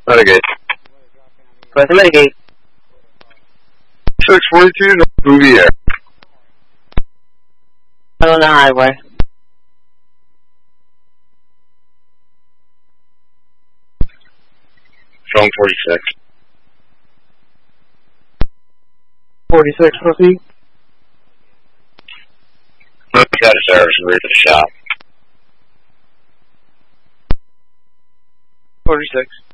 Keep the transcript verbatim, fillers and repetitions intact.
Litigate. Press litigate. six forty-two, North Bouvier. On the highway. Phone forty-six. forty-six, proceed. Look out of service and rear to the shop. forty-six.